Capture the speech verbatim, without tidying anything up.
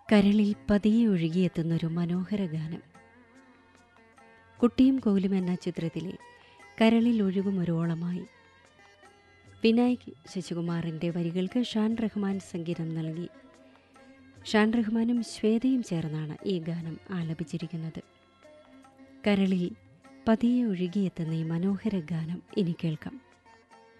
കരളിൽ പതിയെ ഒഴുകിയെത്തുന്നൊരു മനോഹര ഗാനം. കുട്ടിയും കോലും എന്ന ചിത്രത്തിലെ കരളിൽ ഒഴുകും ഒരു ഓളമായി. വിനായക് ശശികുമാറിൻ്റെ വരികൾക്ക് ഷാൻ റഹ്മാൻ സംഗീതം നൽകി. ഷാൻ റഹ്മാനും ശ്വേതയും ചേർന്നാണ് ഈ ഗാനം ആലപിച്ചിരിക്കുന്നത്. കരളിൽ പതിയെ ഒഴുകിയെത്തുന്ന ഈ മനോഹര ഗാനം ഇനി കേൾക്കാം.